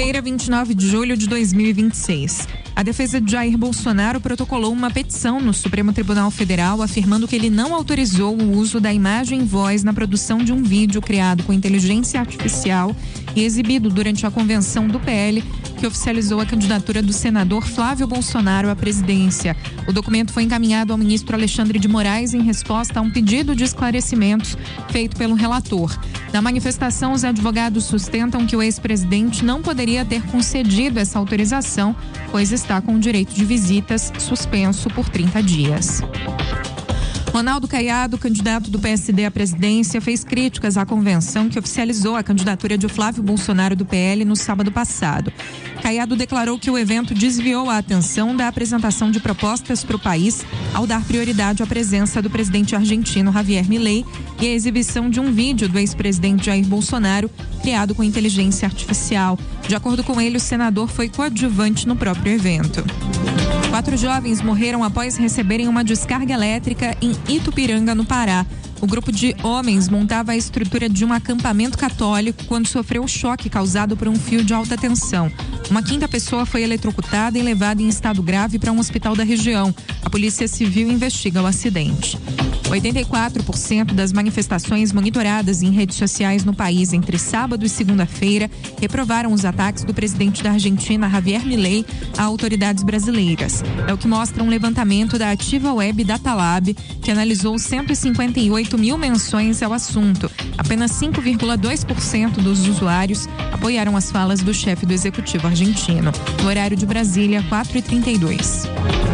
Quinta-feira, 29 de julho de 2026. A defesa de Jair Bolsonaro protocolou uma petição no Supremo Tribunal Federal afirmando que ele não autorizou o uso da imagem e voz na produção de um vídeo criado com inteligência artificial e exibido durante a convenção do PL, que oficializou a candidatura do senador Flávio Bolsonaro à presidência. O documento foi encaminhado ao ministro Alexandre de Moraes em resposta a um pedido de esclarecimentos feito pelo relator. Na manifestação, os advogados sustentam que o ex-presidente não poderia ter concedido essa autorização, pois está com o direito de visitas suspenso por 30 dias. Ronaldo Caiado, candidato do PSD à presidência, fez críticas à convenção que oficializou a candidatura de Flávio Bolsonaro do PL no sábado passado. Caiado declarou que o evento desviou a atenção da apresentação de propostas para o país ao dar prioridade à presença do presidente argentino Javier Milei e a exibição de um vídeo do ex-presidente Jair Bolsonaro criado com inteligência artificial. De acordo com ele, o senador foi coadjuvante no próprio evento. 4 jovens morreram após receberem uma descarga elétrica em Itupiranga, no Pará. O grupo de homens montava a estrutura de um acampamento católico quando sofreu o choque causado por um fio de alta tensão. Uma 5ª pessoa foi eletrocutada e levada em estado grave para um hospital da região. A Polícia Civil investiga o acidente. 84% das manifestações monitoradas em redes sociais no país entre sábado e segunda-feira reprovaram os ataques do presidente da Argentina, Javier Milei, a autoridades brasileiras. É o que mostra um levantamento da Ativa Web Datalab, que analisou 158 mil menções ao assunto. Apenas 5,2% dos usuários apoiaram as falas do chefe do executivo argentino. No horário de Brasília, 4h32.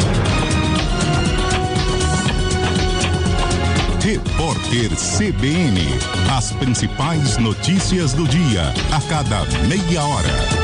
Repórter CBN. As principais notícias do dia, a cada meia hora.